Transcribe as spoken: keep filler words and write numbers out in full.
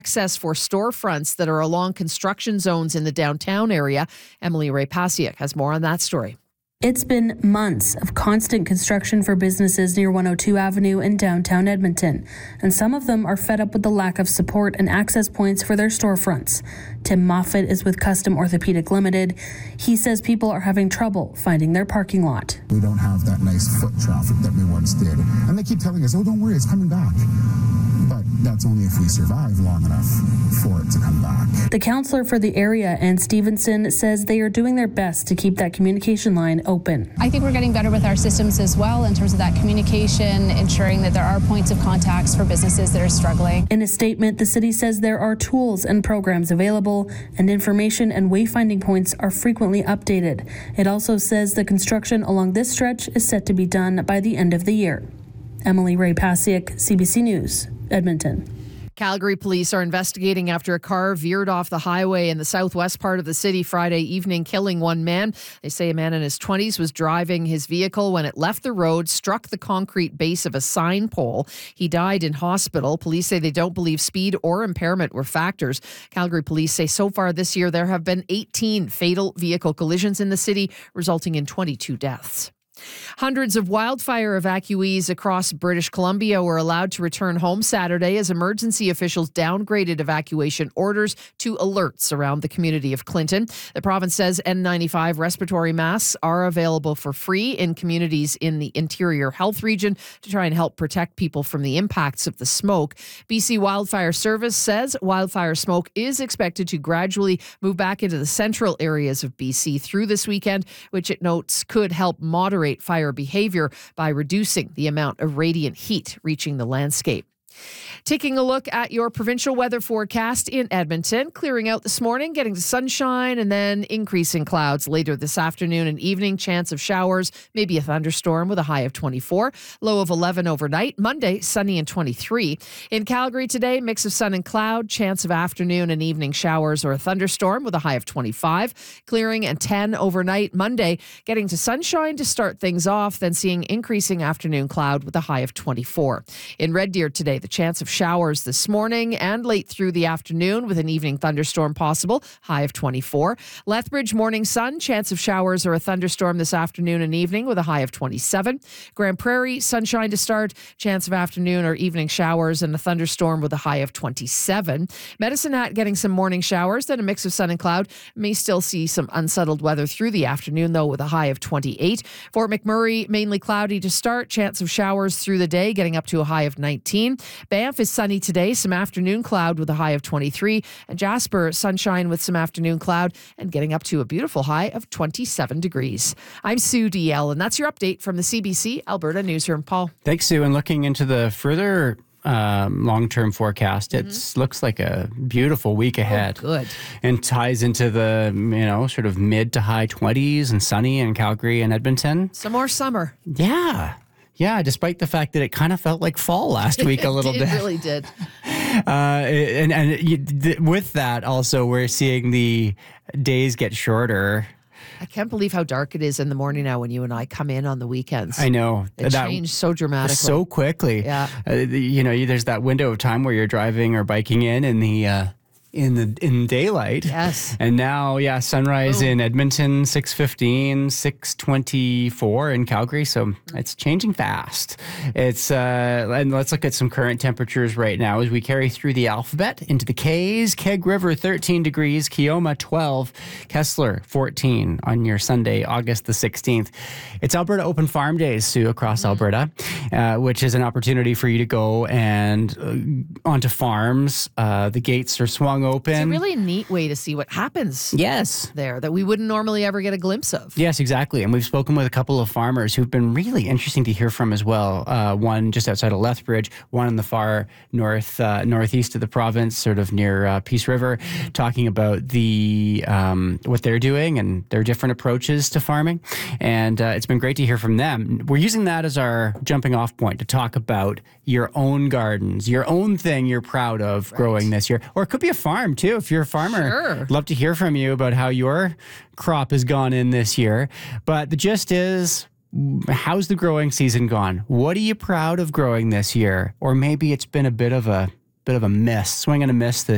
access for storefronts that are along construction zones in the downtown area. Emily Ray Pasiak has more on that story. It's been months of constant construction for businesses near one oh two Avenue in downtown Edmonton, and some of them are fed up with the lack of support and access points for their storefronts. Tim Moffat is with Custom Orthopedic Limited. He says people are having trouble finding their parking lot. We don't have that nice foot traffic that we once did. And they keep telling us, oh, don't worry, it's coming back. But that's only if we survive long enough for it to come back. The councillor for the area, Ann Stevenson, says they are doing their best to keep that communication line open. I think we're getting better with our systems as well in terms of that communication, ensuring that there are points of contacts for businesses that are struggling. In a statement, the city says there are tools and programs available, and information and wayfinding points are frequently updated. It also says the construction along this stretch is set to be done by the end of the year. Emily Ray Pasiak, C B C News, Edmonton. Calgary police are investigating after a car veered off the highway in the southwest part of the city Friday evening, killing one man. They say a man in his twenties was driving his vehicle when it left the road, struck the concrete base of a sign pole. He died in hospital. Police say they don't believe speed or impairment were factors. Calgary police say so far this year there have been eighteen fatal vehicle collisions in the city, resulting in twenty-two deaths. Hundreds of wildfire evacuees across British Columbia were allowed to return home Saturday as emergency officials downgraded evacuation orders to alerts around the community of Clinton. The province says N ninety-five respiratory masks are available for free in communities in the interior health region to try and help protect people from the impacts of the smoke. B C Wildfire Service says wildfire smoke is expected to gradually move back into the central areas of B C through this weekend, which it notes could help moderate fire behavior by reducing the amount of radiant heat reaching the landscape. Taking a look at your provincial weather forecast in Edmonton, clearing out this morning, getting to sunshine and then increasing clouds later this afternoon and evening. Chance of showers, maybe a thunderstorm with a high of twenty-four, low of eleven overnight. Monday, sunny and twenty-three. In Calgary today, mix of sun and cloud, chance of afternoon and evening showers or a thunderstorm with a high of twenty-five, clearing and ten overnight. Monday, getting to sunshine to start things off, then seeing increasing afternoon cloud with a high of twenty-four. In Red Deer today, the chance of showers this morning and late through the afternoon with an evening thunderstorm possible, high of twenty-four. Lethbridge, morning sun, chance of showers or a thunderstorm this afternoon and evening with a high of twenty-seven. Grand Prairie, sunshine to start, chance of afternoon or evening showers and a thunderstorm with a high of twenty-seven. Medicine Hat getting some morning showers, then a mix of sun and cloud. May still see some unsettled weather through the afternoon, though, with a high of twenty-eight. Fort McMurray, mainly cloudy to start, chance of showers through the day, getting up to a high of nineteen. Banff is sunny today, some afternoon cloud with a high of twenty-three. And Jasper, sunshine with some afternoon cloud and getting up to a beautiful high of twenty-seven degrees. I'm Sue D L, and that's your update from the C B C Alberta Newsroom. Paul. Thanks, Sue. And looking into the further um, long-term forecast, it mm-hmm. looks like a beautiful week ahead. Oh, good. And ties into the, you know, sort of mid to high twenties and sunny in Calgary and Edmonton. Some more summer. Yeah. Yeah, despite the fact that it kind of felt like fall last week a little it bit. It really did. Uh, and and you, th- with that, also, we're seeing the days get shorter. I can't believe how dark it is in the morning now when you and I come in on the weekends. I know. It that changed so dramatically. So quickly. Yeah. Uh, you know, there's that window of time where you're driving or biking in in the... Uh, in the in daylight. Yes. And now, yeah, sunrise Ooh. in Edmonton, six fifteen, six twenty-four in Calgary. So it's changing fast. It's, uh, and let's look at some current temperatures right now as we carry through the alphabet into the K's. Keg River, thirteen degrees, Keoma, twelve, Kessler, fourteen on your Sunday, August the sixteenth. It's Alberta Open Farm Days, Sue, across mm-hmm. Alberta, uh, which is an opportunity for you to go and uh, onto farms. Uh, the gates are swung open. It's a really neat way to see what happens yes. there that we wouldn't normally ever get a glimpse of. Yes, exactly. And we've spoken with a couple of farmers who've been really interesting to hear from as well. Uh, one just outside of Lethbridge, one in the far north, uh, northeast of the province, sort of near uh, Peace River, talking about the um, what they're doing and their different approaches to farming. And uh, it's been great to hear from them. We're using that as our jumping off point to talk about your own gardens, your own thing you're proud of right. growing this year. Or it could be a farm too. If you're a farmer, sure. love to hear from you about how your crop has gone in this year. But the gist is, how's the growing season gone? What are you proud of growing this year? Or maybe it's been a bit of a bit of a miss, swing and a miss this